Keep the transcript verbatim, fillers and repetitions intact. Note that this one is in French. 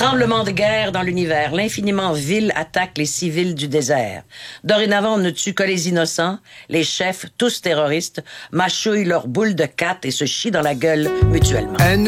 Tremblement de guerre dans l'univers. L'infiniment vil attaque les civils du désert. Dorénavant, on ne tue que les innocents. Les chefs, tous terroristes, mâchouillent leurs boules de cat et se chient dans la gueule mutuellement.